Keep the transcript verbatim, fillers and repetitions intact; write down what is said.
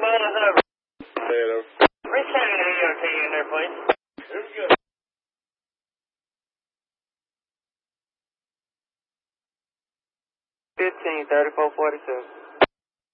mile is over. Hello. Return an E O T in there, please. Here we go. Fifteen thirty-four forty-seven.